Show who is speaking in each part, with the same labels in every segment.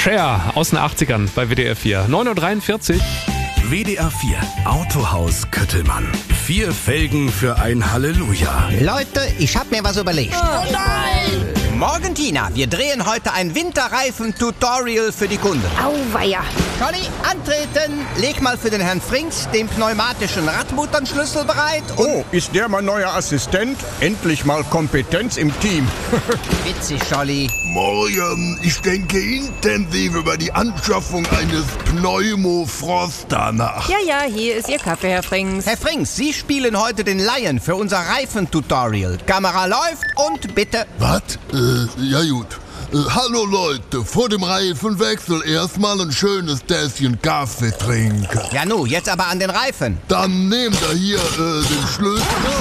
Speaker 1: Cher aus den 80ern bei WDR 4. 9.43 Uhr.
Speaker 2: WDR 4 Autohaus Köttelmann. 4 Felgen für ein Halleluja.
Speaker 3: Leute, ich hab mir was überlegt.
Speaker 4: Oh nein!
Speaker 3: Morgen, Tina, wir drehen heute ein Winterreifen-Tutorial für die Kunden.
Speaker 4: Auweia!
Speaker 3: Conny, antreten! Leg mal für den Herrn Frings den pneumatischen Radmutternschlüssel bereit und...
Speaker 5: Oh, ist der mein neuer Assistent? Endlich mal Kompetenz im Team.
Speaker 3: Witzig, Scholli.
Speaker 6: Morgen, ich denke intensiv über die Anschaffung eines Pneumofroster nach.
Speaker 4: Ja, hier ist Ihr Kaffee, Herr Frings.
Speaker 3: Herr Frings, Sie spielen heute den Lion für unser Reifen-Tutorial. Kamera läuft und bitte...
Speaker 6: Was? Ja gut. Hallo Leute, vor dem Reifenwechsel erstmal ein schönes Tässchen Kaffee trinken.
Speaker 3: Ja nu, jetzt aber an den Reifen.
Speaker 6: Dann nehmt ihr hier den Schlüssel.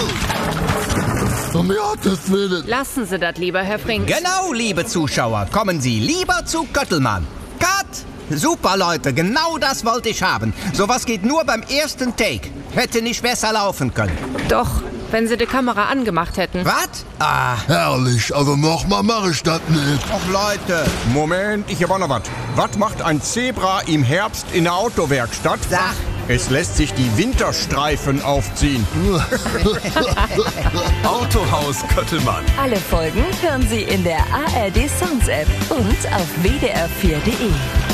Speaker 6: Um Gottes Willen.
Speaker 4: Lassen Sie das lieber, Herr Frings.
Speaker 3: Genau, liebe Zuschauer, kommen Sie lieber zu Köttelmann. Cut! Super, Leute, genau das wollte ich haben. Sowas geht nur beim ersten Take. Hätte nicht besser laufen können.
Speaker 4: Doch, wenn Sie die Kamera angemacht hätten.
Speaker 3: Was? Ah,
Speaker 6: Herrlich, also nochmal mache ich das nicht.
Speaker 3: och Leute.
Speaker 5: Moment, ich hab auch noch was. Was macht ein Zebra im Herbst in der Autowerkstatt?
Speaker 3: Sag.
Speaker 5: Es lässt sich die Winterstreifen aufziehen.
Speaker 2: Autohaus Köttelmann.
Speaker 7: Alle Folgen hören Sie in der ARD Songs App und auf wdr4.de.